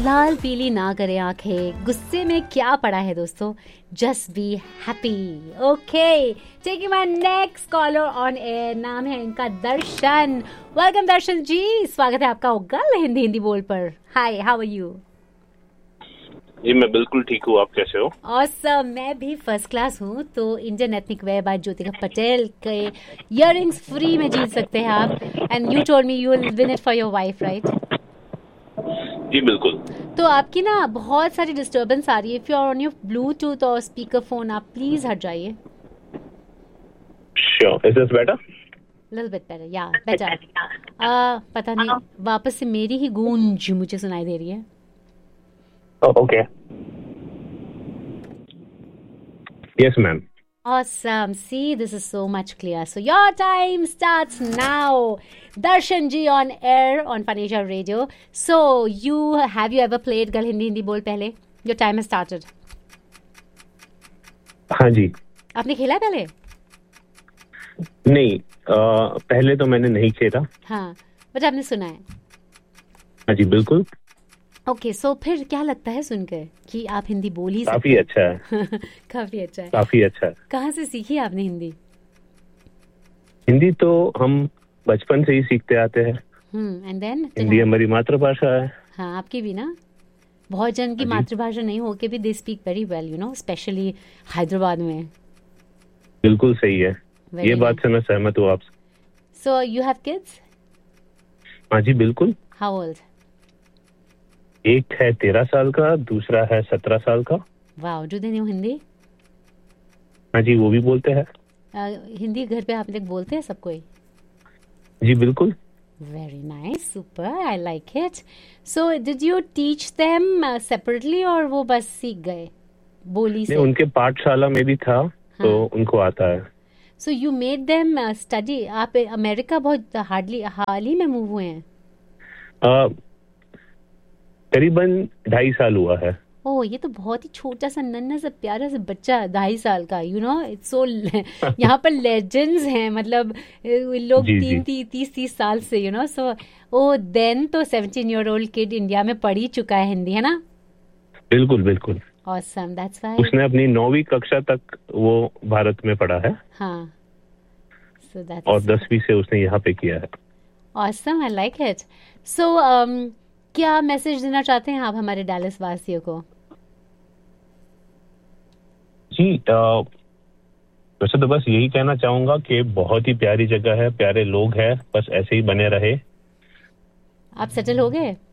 लाल पीली ना करे आंखें, गुस्से में क्या पड़ा है दोस्तों, just be happy. Okay, taking my next collar on air. नाम है इनका दर्शन. वेलकम दर्शन जी, स्वागत है आपका गल हिंदी बोल पर. हाय, हाउ आर यू? जी मैं बिल्कुल ठीक हूँ, आप कैसे हो? ऑसम, मैं भी फर्स्ट क्लास हूँ. तो Indian ethnic where by Jyotika Patel के इयररिंग्स फ्री में जीत सकते हैं आप. And you told me you will win it for your wife, right? जी बिल्कुल. तो आपकी ना बहुत सारी डिस्टर्बेंस आ रही है. If you are on your Bluetooth और स्पीकर फोन, आप प्लीज हट जाइए. Sure, is this better? Little bit better, या बेटर. पता नहीं, वापस से मेरी ही गूंज मुझे सुनाई दे रही है. Okay. Yes ma'am. Awesome. See, this is so much clear. So your time starts now. Darshan ji on air on Paneja Radio. So have you ever played Gal Hindi Bol pehle? Your time has started. हाँ जी. आपने खेला है पहले? नहीं, पहले तो मैंने नहीं खेला. हाँ, बट आपने सुना है. हाँ जी बिल्कुल. ओके, सो फिर क्या लगता है सुनकर कि आप हिंदी बोल ही सकते? काफी अच्छा है. काफी अच्छा है. काफी अच्छा है. कहाँ से सीखी आपने हिंदी? हिंदी तो हम बचपन से ही सीखते आते हैं. एंड देन हिंदी हमारी मातृभाषा है. हाँ, आपकी भी ना. बहुत जन की मातृभाषा नहीं होके भी they speak very well, you know, specially Hyderabad में. बिल्कुल सही है. ये बात से मैं सहमत हूँ आपसे. So you have kids? हाँ जी बिल्कुल. How old? एक है 13 साल का, दूसरा है 17 साल का. Wow, do they know Hindi? हाँ जी, वो भी बोलते हैं. हिंदी घर पे आप लोग बोलते हैं सब कोई? जी बिल्कुल. Very nice, super, I like it. So did you teach them separately और वो बस सीख गए बोली से? उनके पाठशाला में भी था. तो उनको आता है. So you made them study. आप अमेरिका बहुत हाल ही में मूव हुए हैं? करीबन 2.5 साल हुआ है. ओह, ये तो बहुत ही छोटा सा नन्हा सा प्यारा सा बच्चा, 2.5 साल का. You know, it's so. यहाँ पर लेजेंड्स हैं, मतलब लोग 30 साल से, you know. So O then तो 17-year-old किड इंडिया में पढ़ ही चुका है हिंदी, है ना? बिल्कुल बिल्कुल. ऑसम, दैट्स व्हाई उसने अपनी 9वीं कक्षा तक वो भारत में पढ़ा है. हाँ. So that's. और 10वीं से उसने यहाँ पे किया है. Awesome, I like it. सो क्या मैसेज देना चाहते हैं आप हमारे डैलस वासियों को? जी, वैसे तो बस यही कहना चाहूंगा कि बहुत ही प्यारी जगह है, प्यारे लोग हैं, बस ऐसे ही बने रहे. आप सेटल हो गए?